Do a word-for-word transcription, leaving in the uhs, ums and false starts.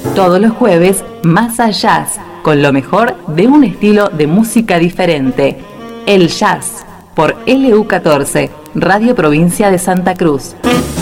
Todos los jueves, Más Allá, con lo mejor de un estilo de música diferente. El Jazz, por L U catorce, Radio Provincia de Santa Cruz.